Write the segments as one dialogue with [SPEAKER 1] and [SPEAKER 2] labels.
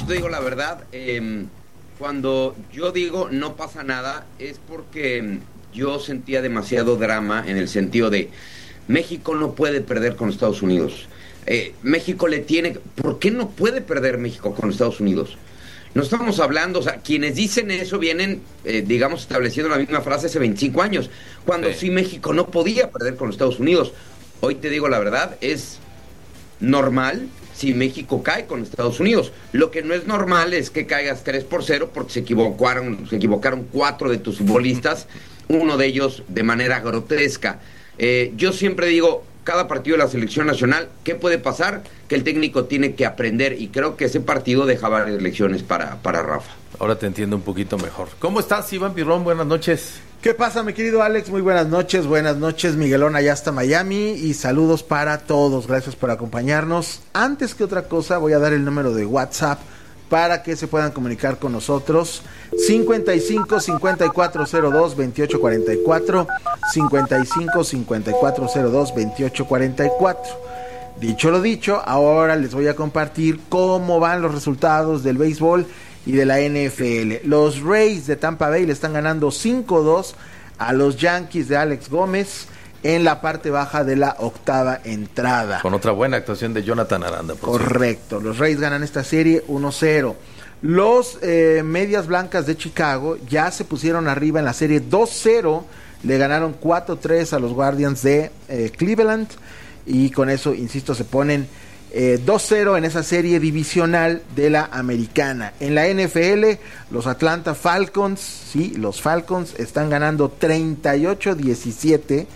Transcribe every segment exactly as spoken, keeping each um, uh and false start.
[SPEAKER 1] te digo la verdad, eh, cuando yo digo no pasa nada, es porque yo sentía demasiado drama en el sentido de México no puede perder con Estados Unidos. Eh, México le tiene... ¿Por qué no puede perder México con Estados Unidos? No estamos hablando, o sea, quienes dicen eso vienen, eh, digamos, estableciendo la misma frase hace veinticinco años, cuando sí. sí México no podía perder con Estados Unidos. Hoy te digo la verdad, es normal si México cae con Estados Unidos. Lo que no es normal es que caigas tres por cero porque se equivocaron, se equivocaron cuatro de tus futbolistas, uno de ellos de manera grotesca. Eh, yo siempre digo, cada partido de la selección nacional, ¿qué puede pasar? Que el técnico tiene que aprender, y creo que ese partido deja varias lecciones para, para Rafa.
[SPEAKER 2] Ahora te entiendo un poquito mejor. ¿Cómo estás, Iván Pirrón? Buenas noches.
[SPEAKER 3] ¿Qué pasa, mi querido Alex? Muy buenas noches, buenas noches, Miguelón, allá hasta Miami, y saludos para todos, gracias por acompañarnos. Antes que otra cosa, voy a dar el número de WhatsApp para que se puedan comunicar con nosotros. cincuenta y cinco, cincuenta y cuatro cero dos, veintiocho cuarenta y cuatro, cincuenta y cinco, cincuenta y cuatro cero dos, veintiocho cuarenta y cuatro. Dicho lo dicho, ahora les voy a compartir cómo van los resultados del béisbol y de la N F L. Los Rays de Tampa Bay le están ganando cinco dos a los Yankees de Alex Gómez en la parte baja de la octava entrada.
[SPEAKER 2] Con otra buena actuación de Jonathan Aranda.
[SPEAKER 3] Correcto, cierto. Los Rays ganan esta serie uno cero. Los eh, Medias Blancas de Chicago ya se pusieron arriba en la serie dos cero, le ganaron cuatro tres a los Guardians de eh, Cleveland, y con eso, insisto, se ponen eh, dos cero en esa serie divisional de la americana. En la N F L, los Atlanta Falcons, sí, los Falcons están ganando treinta y ocho diecisiete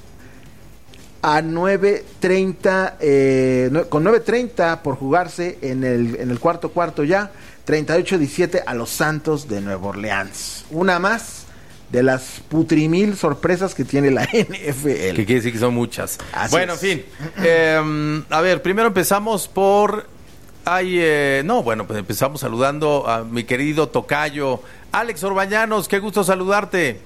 [SPEAKER 3] a nueve treinta, eh, con nueve treinta por jugarse en el, en el cuarto cuarto ya, treinta y ocho diecisiete a los Santos de Nueva Orleans. Una más de las putrimil sorpresas que tiene la N F L.
[SPEAKER 2] Que quiere decir que son muchas.
[SPEAKER 3] Así
[SPEAKER 2] bueno,
[SPEAKER 3] es.
[SPEAKER 2] en fin. Eh, a ver, primero empezamos por... Ay, eh, no, bueno, pues empezamos saludando a mi querido tocayo Alex Orbañanos. Qué gusto saludarte.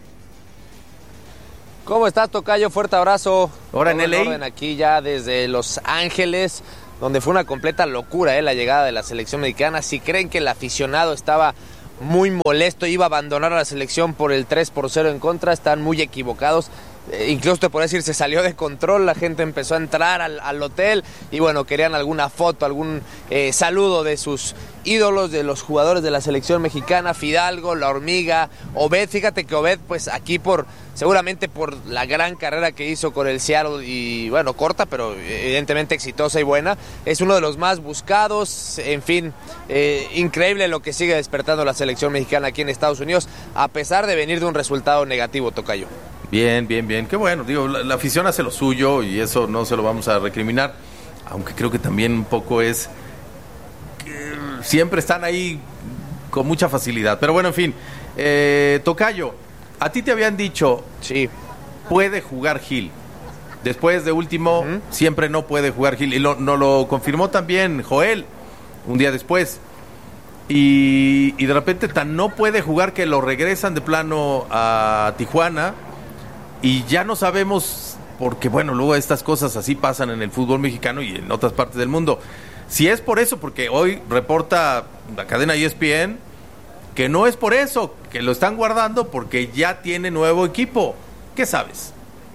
[SPEAKER 4] ¿Cómo estás, tocayo? Fuerte abrazo.
[SPEAKER 2] Ahora en L A.
[SPEAKER 4] Orden aquí ya desde Los Ángeles, donde fue una completa locura eh, la llegada de la selección mexicana. Si creen que el aficionado estaba muy molesto, iba a abandonar a la selección por el tres por cero en contra, están muy equivocados. Eh, incluso te podría decir, se salió de control, la gente empezó a entrar al, al hotel y bueno, querían alguna foto, algún eh, saludo de sus ídolos, de los jugadores de la selección mexicana, Fidalgo, La Hormiga, Obed. Fíjate que Obed, pues aquí por, seguramente por la gran carrera que hizo con el Seattle, y bueno, corta, pero evidentemente exitosa y buena, es uno de los más buscados. En fin, eh, increíble lo que sigue despertando la selección mexicana aquí en Estados Unidos, a pesar de venir de un resultado negativo, tocayo.
[SPEAKER 2] Bien, bien, bien. Qué bueno. Digo, la, la afición hace lo suyo y eso no se lo vamos a recriminar. Aunque creo que también un poco es que siempre están ahí con mucha facilidad. Pero bueno, en fin. Eh, tocayo, a ti te habían dicho,
[SPEAKER 4] sí,
[SPEAKER 2] puede jugar Gil. Después de último, uh-huh. siempre no puede jugar Gil. Y lo, no lo confirmó también Joel un día después. Y, y de repente tan no puede jugar que lo regresan de plano a Tijuana. Y ya no sabemos, porque bueno, luego estas cosas así pasan en el fútbol mexicano y en otras partes del mundo. Si es por eso, porque hoy reporta la cadena E S P N que no es por eso, que lo están guardando porque ya tiene nuevo equipo. ¿Qué sabes?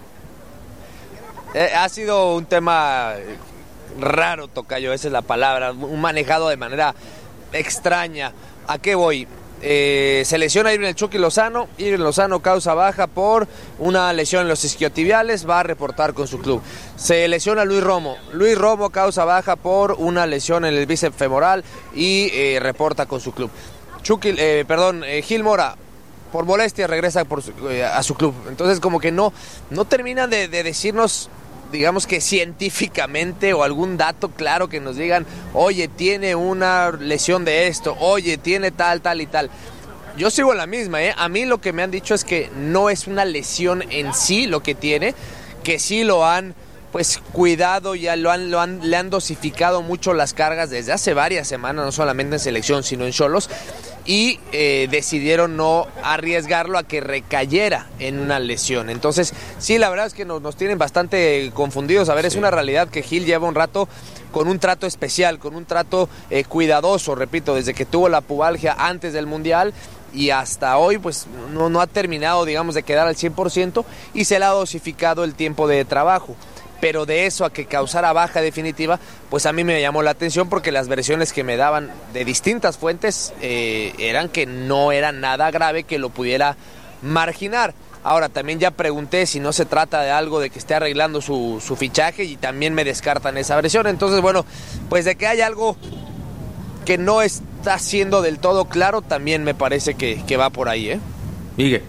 [SPEAKER 4] Eh, ha sido un tema raro, tocayo, esa es la palabra, un manejado de manera extraña. ¿A qué voy? Eh, se lesiona Irving el Chucky Lozano. Irving Lozano causa baja por una lesión en los isquiotibiales, va a reportar con su club. Se lesiona Luis Romo. Luis Romo causa baja por una lesión en el bíceps femoral y eh, reporta con su club. Chucky, eh, perdón, eh, Gil Mora, por molestia regresa por su, eh, a su club. Entonces como que no, no terminan de, de decirnos, digamos que científicamente, o algún dato claro que nos digan, oye, tiene una lesión de esto, oye, tiene tal, tal y tal. Yo sigo en la misma, ¿eh? A mí lo que me han dicho es que no es una lesión en sí lo que tiene, que sí lo han pues cuidado, ya lo han, lo han, le han dosificado mucho las cargas desde hace varias semanas, no solamente en selección, sino en Xolos. y eh, decidieron no arriesgarlo a que recayera en una lesión. Entonces, sí, la verdad es que nos, nos tienen bastante confundidos. A ver, sí. Es una realidad que Gil lleva un rato con un trato especial, con un trato eh, cuidadoso, repito, desde que tuvo la pubalgia antes del Mundial y hasta hoy, pues no, no ha terminado, digamos, de quedar al cien por ciento y se le ha dosificado el tiempo de trabajo. Pero de eso a que causara baja definitiva, pues a mí me llamó la atención porque las versiones que me daban de distintas fuentes eh, eran que no era nada grave que lo pudiera marginar. Ahora, también ya pregunté si no se trata de algo de que esté arreglando su, su fichaje y también me descartan esa versión. Entonces, bueno, pues de que hay algo que no está siendo del todo claro, también me parece que, que va por ahí, ¿eh?
[SPEAKER 2] Miguel.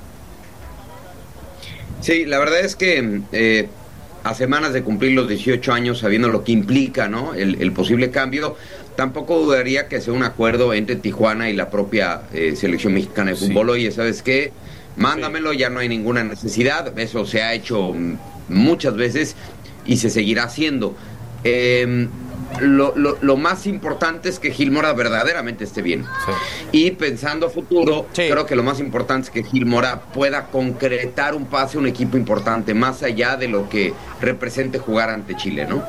[SPEAKER 1] Sí, la verdad es que... Eh... a semanas de cumplir los dieciocho años, sabiendo lo que implica, ¿no? El, el posible cambio, tampoco dudaría que sea un acuerdo entre Tijuana y la propia eh, selección mexicana de fútbol. Sí. Oye, ¿sabes qué? Mándamelo, sí. Ya no hay ninguna necesidad. Eso se ha hecho muchas veces y se seguirá haciendo. Eh, lo, lo, lo más importante es que Gil Mora verdaderamente esté bien. Sí. Y pensando a futuro, sí. Creo que lo más importante es que Gil Mora pueda concretar un pase a un equipo importante, más allá de lo que represente jugar ante Chile, ¿no?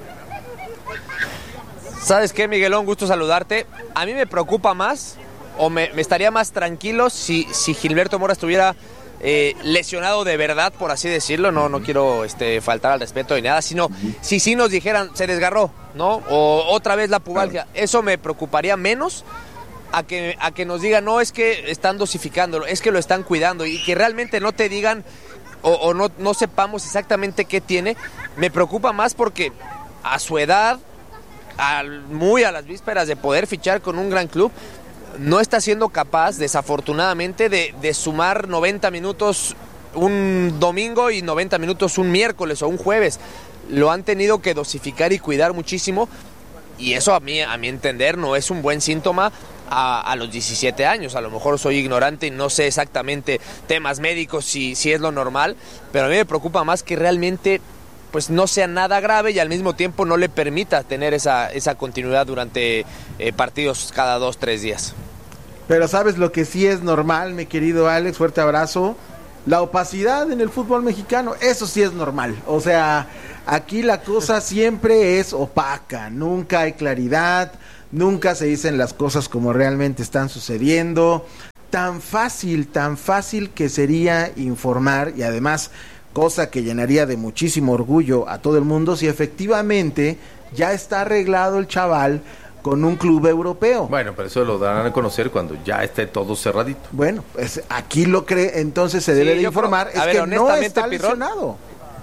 [SPEAKER 4] ¿Sabes qué, Miguelón? Gusto saludarte. A mí me preocupa más, o me, me estaría más tranquilo si, si Gilberto Mora estuviera eh, lesionado de verdad, por así decirlo. No, no quiero este, faltar al respeto ni nada, sino uh-huh. si sí nos dijeran, se desgarró, ¿no? O otra vez la pubalgia. Claro. Eso me preocuparía menos a que, a que nos digan, no, es que están dosificándolo, es que lo están cuidando, y que realmente no te digan o, o no, no sepamos exactamente qué tiene. Me preocupa más porque a su edad, al, muy a las vísperas de poder fichar con un gran club, no está siendo capaz, desafortunadamente, de, de sumar noventa minutos un domingo y noventa minutos un miércoles o un jueves. Lo han tenido que dosificar y cuidar muchísimo, y eso a mí, a mi entender, no es un buen síntoma a, a los diecisiete años. A lo mejor soy ignorante y no sé exactamente temas médicos si, si es lo normal, pero a mí me preocupa más que realmente pues no sea nada grave y al mismo tiempo no le permita tener esa, esa continuidad durante eh, partidos cada dos, tres días.
[SPEAKER 3] Pero ¿sabes lo que sí es normal, mi querido Alex? Fuerte abrazo. La opacidad en el fútbol mexicano, eso sí es normal. O sea, aquí la cosa siempre es opaca, nunca hay claridad, nunca se dicen las cosas como realmente están sucediendo. Tan fácil, tan fácil que sería informar, y además, cosa que llenaría de muchísimo orgullo a todo el mundo, si efectivamente ya está arreglado el chaval con un club europeo.
[SPEAKER 2] Bueno, pero eso lo darán a conocer cuando ya esté todo cerradito.
[SPEAKER 3] Bueno, pues aquí lo cree, entonces se debe sí, de informar, creo, es ver, que no está Pirrón, lesionado.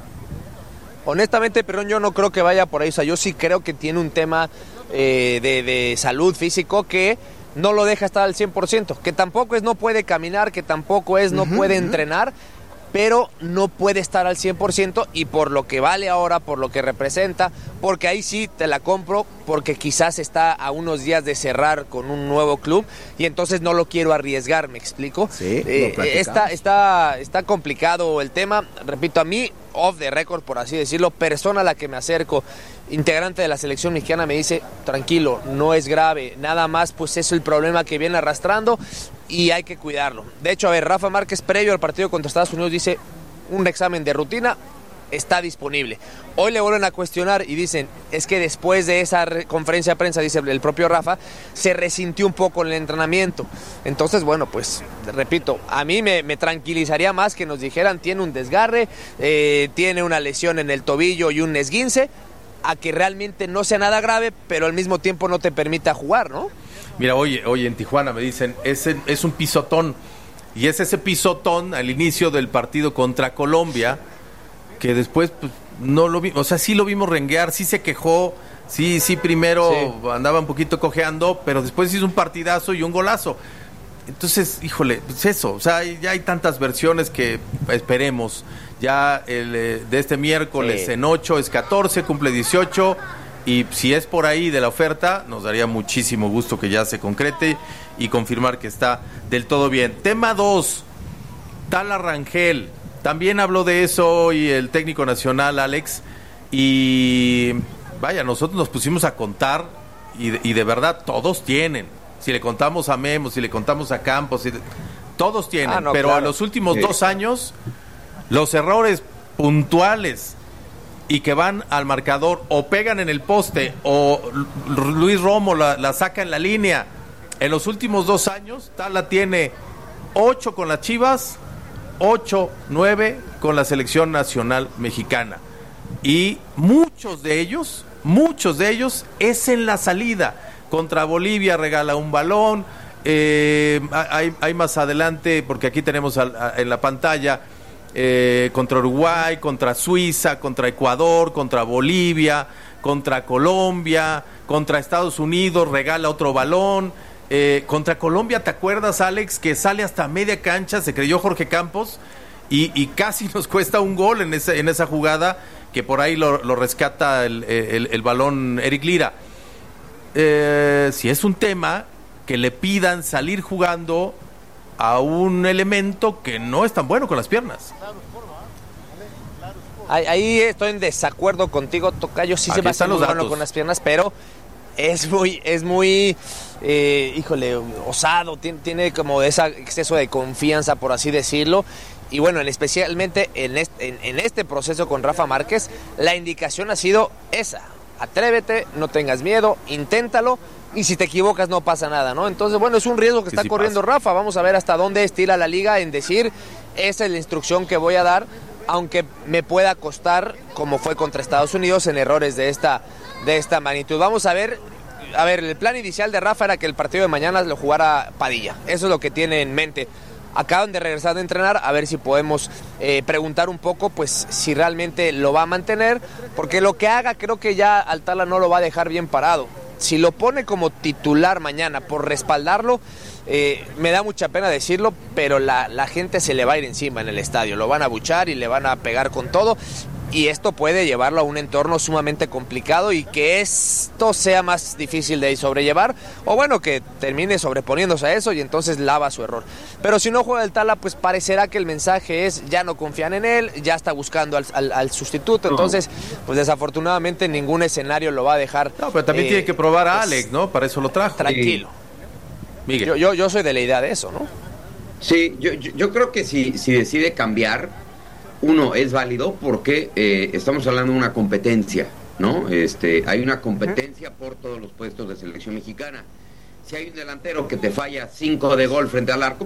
[SPEAKER 4] Honestamente, Pirrón, yo no creo que vaya por ahí. O sea, yo sí creo que tiene un tema eh, de, de salud físico que no lo deja estar al cien por ciento, que tampoco es no puede caminar, que tampoco es no uh-huh, puede uh-huh. entrenar, pero no puede estar al cien por ciento, y por lo que vale ahora, por lo que representa, porque ahí sí te la compro, porque quizás está a unos días de cerrar con un nuevo club y entonces no lo quiero arriesgar, ¿me explico?
[SPEAKER 3] Sí,
[SPEAKER 4] eh, está, está, está complicado el tema. Repito, a mí, off the record, por así decirlo, persona a la que me acerco, integrante de la selección mexicana, me dice, tranquilo, no es grave, nada más pues es el problema que viene arrastrando y hay que cuidarlo. De hecho, a ver, Rafa Márquez, previo al partido contra Estados Unidos, dice, un examen de rutina está disponible. Hoy le vuelven a cuestionar y dicen, es que después de esa re- conferencia de prensa, dice el propio Rafa, se resintió un poco en el entrenamiento. Entonces, bueno, pues, repito, a mí me, me tranquilizaría más que nos dijeran, tiene un desgarre, eh, tiene una lesión en el tobillo y un esguince, a que realmente no sea nada grave, pero al mismo tiempo no te permita jugar, ¿no?
[SPEAKER 2] Mira, oye, oye, en Tijuana me dicen, es, es un pisotón, y es ese pisotón al inicio del partido contra Colombia, que después pues, no lo vimos, o sea, sí lo vimos renguear, sí se quejó, sí, sí primero sí. andaba un poquito cojeando, pero después hizo un partidazo y un golazo. Entonces, híjole, pues eso, o sea, ya hay tantas versiones que esperemos. Ya el eh, de este miércoles sí. en ocho es catorce, cumple dieciocho, y si es por ahí de la oferta, nos daría muchísimo gusto que ya se concrete y confirmar que está del todo bien. Tema dos, Tala Rangel. También habló de eso hoy el técnico nacional, Alex, y vaya, nosotros nos pusimos a contar y de, y de verdad todos tienen, Si le contamos a Memo, si le contamos a Campos, si le... todos tienen,
[SPEAKER 4] ah, no,
[SPEAKER 2] pero
[SPEAKER 4] claro.
[SPEAKER 2] a los últimos
[SPEAKER 1] sí.
[SPEAKER 2] dos años, los errores puntuales y que van al marcador o pegan en el poste o Luis Romo la, la saca en la línea. En los últimos dos años, Tala tiene ocho con las Chivas, ocho, nueve con la selección nacional mexicana. Y muchos de ellos, muchos de ellos es en la salida. Contra Bolivia regala un balón, eh, hay, hay más adelante, porque aquí tenemos al, a, en la pantalla, eh, contra Uruguay, contra Suiza, contra Ecuador, contra Bolivia, contra Colombia, contra Estados Unidos, regala otro balón. Eh, contra Colombia, ¿te acuerdas, Alex, que sale hasta media cancha, se creyó Jorge Campos y, y casi nos cuesta un gol en, ese, en esa jugada, que por ahí lo, lo rescata el, el, el balón Eric Lira? Eh, si es un tema que le pidan salir jugando a un elemento que no es tan bueno con las piernas.
[SPEAKER 4] Ahí, ahí estoy en desacuerdo contigo, Tocayo, sí
[SPEAKER 2] Aquí
[SPEAKER 4] se va a hacer muy bueno
[SPEAKER 2] datos.
[SPEAKER 4] con las piernas, pero es muy, es muy, eh, híjole, osado, tiene, tiene como ese exceso de confianza, por así decirlo. Y bueno, en especialmente en este, en, en este proceso con Rafa Márquez, la indicación ha sido esa: atrévete, no tengas miedo, inténtalo, y si te equivocas no pasa nada, ¿no? Entonces, bueno, es un riesgo que
[SPEAKER 2] Sí,
[SPEAKER 4] está
[SPEAKER 2] sí
[SPEAKER 4] corriendo
[SPEAKER 2] pasa.
[SPEAKER 4] Rafa. Vamos a ver hasta dónde estira la liga en decir, esa es la instrucción que voy a dar, aunque me pueda costar, como fue contra Estados Unidos, en errores de esta, de esta magnitud. Vamos a ver, a ver, el plan inicial de Rafa era que el partido de mañana lo jugara Padilla. Eso es lo que tiene en mente. Acaban de regresar de entrenar, a ver si podemos eh, preguntar un poco, pues, si realmente lo va a mantener, porque lo que haga creo que ya Altala no lo va a dejar bien parado. Si lo pone como titular mañana por respaldarlo, eh, me da mucha pena decirlo, pero la, la gente se le va a ir encima en el estadio, lo van a abuchar y le van a pegar con todo, y esto puede llevarlo a un entorno sumamente complicado y que esto sea más difícil de sobrellevar, o bueno, que termine sobreponiéndose a eso y entonces lava su error. Pero si no juega el Tala, pues parecerá que el mensaje es: ya no confían en él, ya está buscando al, al, al sustituto. Entonces, pues desafortunadamente ningún escenario lo va a dejar.
[SPEAKER 2] No, pero también
[SPEAKER 4] eh,
[SPEAKER 2] tiene que probar a
[SPEAKER 4] pues,
[SPEAKER 2] Alex, ¿no? Para eso lo trajo.
[SPEAKER 4] tranquilo.
[SPEAKER 2] Miguel.
[SPEAKER 4] Yo, yo, yo soy de la idea de eso, ¿no?
[SPEAKER 1] Sí, yo, yo, yo creo que si, si decide cambiar, uno, es válido porque eh, estamos hablando de una competencia, ¿no? Este, hay una competencia por todos los puestos de selección mexicana. Si hay un delantero que te falla cinco de gol frente al arco,